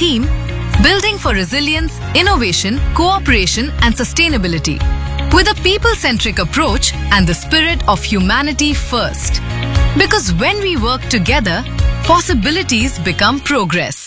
theme Building for Resilience, Innovation, Cooperation and Sustainability with a people-centric approach and the spirit of humanity first. Because when we work together, possibilities become progress.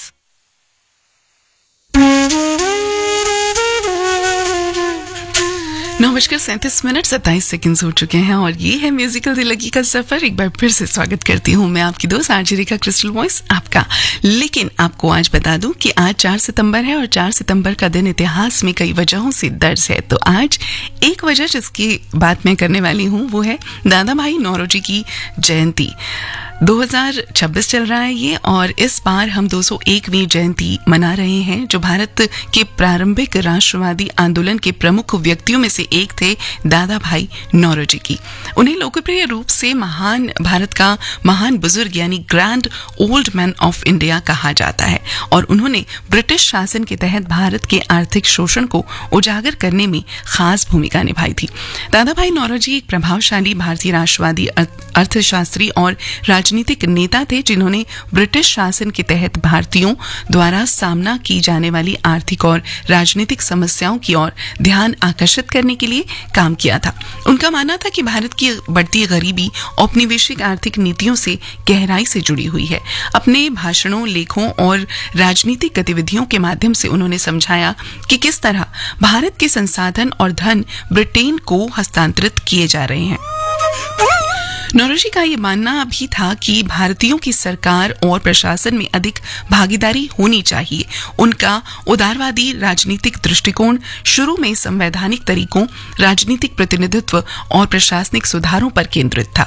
9:37 हो चुके हैं और ये है musical दिल्लगी का सफर। एक बार फिर से स्वागत करती हूँ मैं आपकी दोस्त आरजे रेखा क्रिस्टल वॉइस आपका। लेकिन आपको आज बता दूं कि आज 4 सितंबर है और 4 सितंबर का दिन इतिहास में कई वजहों से दर्ज है। तो आज एक वजह जिसकी बात मैं करने वाली हूँ वो है दादा भाई नौरोजी की जयंती। 2026 चल रहा है ये और इस बार हम 201वीं जयंती मना रहे हैं, जो भारत के प्रारंभिक राष्ट्रवादी आंदोलन के प्रमुख व्यक्तियों में से एक थे दादा भाई नौरोजी की। उन्हें लोकप्रिय रूप से भारत का महान बुजुर्ग यानी grand old man of India कहा जाता है और उन्होंने ब्रिटिश शासन के तहत भारत के आर्थिक शोषण को उजागर करने में खास भूमिका निभाई थी। दादा भाई नौरोजी एक प्रभावशाली भारतीय राष्ट्रवादी अर्थशास्त्री और राजनीतिक नेता थे, जिन्होंने ब्रिटिश शासन के तहत भारतीयों द्वारा सामना की जाने वाली आर्थिक और राजनीतिक समस्याओं की ओर ध्यान आकर्षित करने के लिए काम किया था। उनका मानना था कि भारत की बढ़ती गरीबी औपनिवेशिक आर्थिक नीतियों से गहराई से जुड़ी हुई है। अपने भाषणों, लेखों और राजनीतिक गतिविधियों के माध्यम से उन्होंने समझाया कि किस तरह भारत के संसाधन और धन ब्रिटेन को हस्तांतरित किए जा रहे हैं। नौरोजी का ये मानना भी था कि भारतीयों की सरकार और प्रशासन में अधिक भागीदारी होनी चाहिए। उनका उदारवादी राजनीतिक दृष्टिकोण शुरू में संवैधानिक तरीकों, राजनीतिक प्रतिनिधित्व और प्रशासनिक सुधारों पर केंद्रित था।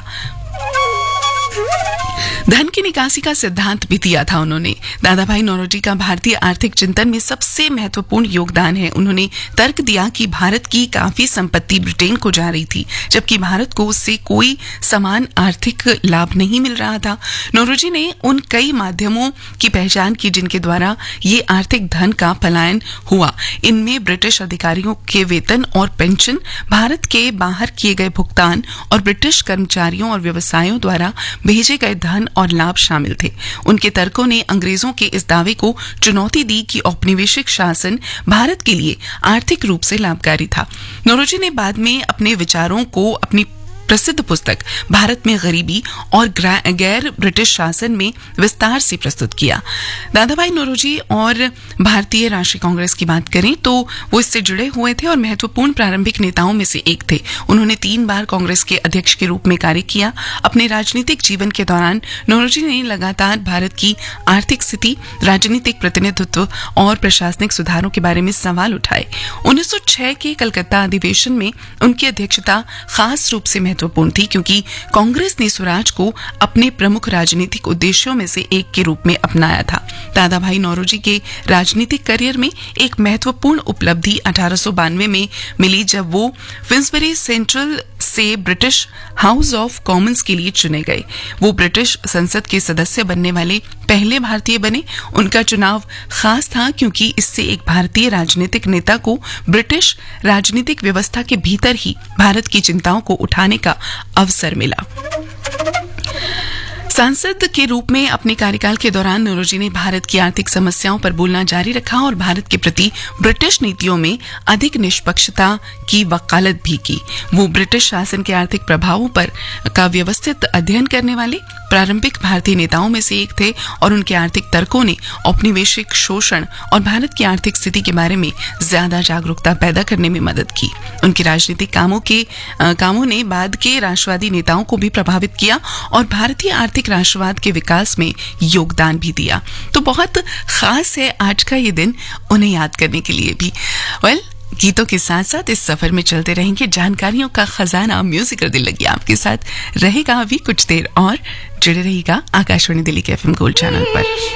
धन की निकासी का सिद्धांत भी दिया था उन्होंने। दादा भाई नौरोजी का भारतीय आर्थिक चिंतन में सबसे महत्वपूर्ण योगदान है। उन्होंने तर्क दिया कि भारत की काफी संपत्ति ब्रिटेन को जा रही थी, जबकि भारत को उससे कोई समान आर्थिक लाभ नहीं मिल रहा था। नौरोजी ने उन कई माध्यमों की पहचान की जिनके द्वारा ये आर्थिक धन का पलायन हुआ। इनमें ब्रिटिश अधिकारियों के वेतन और पेंशन, भारत के बाहर किए गए भुगतान और ब्रिटिश कर्मचारियों और व्यवसायों द्वारा भेजे गए धन और लाभ शामिल थे। उनके तर्कों ने अंग्रेजों के इस दावे को चुनौती दी कि औपनिवेशिक शासन भारत के लिए आर्थिक रूप से लाभकारी था। नौरोजी ने बाद में अपने विचारों को अपनी प्रसिद्ध पुस्तक भारत में गरीबी और गैर ब्रिटिश शासन में विस्तार से प्रस्तुत किया। दादा भाई नौरोजी और भारतीय राष्ट्रीय कांग्रेस की बात करें तो वो इससे जुड़े हुए थे और महत्वपूर्ण प्रारंभिक नेताओं में से एक थे। उन्होंने 3 बार कांग्रेस के अध्यक्ष के रूप में कार्य किया। अपने राजनीतिक जीवन के दौरान नौरोजी ने लगातार भारत की आर्थिक स्थिति, राजनीतिक प्रतिनिधित्व और प्रशासनिक सुधारों के बारे में सवाल उठाए। 1906 के कलकत्ता अधिवेशन में उनकी अध्यक्षता खास रूप से महत्वपूर्ण थी, क्योंकि कांग्रेस ने स्वराज को अपने प्रमुख राजनीतिक उद्देश्यों में से एक के रूप में अपनाया था। दादा भाई नौरोजी के राजनीतिक करियर में एक महत्वपूर्ण उपलब्धि 1892 में मिली, जब वो फिन्सबरी सेंट्रल से ब्रिटिश हाउस ऑफ कॉमन्स के लिए चुने गए। वो ब्रिटिश संसद के सदस्य बनने वाले पहले भारतीय बने। उनका चुनाव खास था क्योंकि इससे एक भारतीय राजनीतिक नेता को ब्रिटिश राजनीतिक व्यवस्था के भीतर ही भारत की चिंताओं को उठाने का अवसर मिला। सांसद के रूप में अपने कार्यकाल के दौरान नौरोजी ने भारत की आर्थिक समस्याओं पर बोलना जारी रखा और भारत के प्रति ब्रिटिश नीतियों में अधिक निष्पक्षता की वकालत भी की। वो ब्रिटिश शासन के आर्थिक प्रभावों पर का व्यवस्थित अध्ययन करने वाले प्रारंभिक भारतीय नेताओं में से एक थे और उनके आर्थिक तर्कों ने औपनिवेशिक शोषण और भारत की आर्थिक स्थिति के बारे में ज्यादा जागरूकता पैदा करने में मदद की। उनके राजनीतिक कामों ने बाद के राष्ट्रवादी नेताओं को भी प्रभावित किया और भारतीय आर्थिक राष्ट्रवाद के विकास में योगदान भी दिया। तो बहुत खास है आज का ये दिन उन्हें याद करने के लिए भी। गीतों के साथ साथ इस सफर में चलते रहेंगे जानकारियों का खजाना। म्यूजिकल दिल्लगी आपके साथ रहेगा अभी कुछ देर और जुड़े रहेगा आकाशवाणी दिल्ली के FM गोल्ड चैनल पर।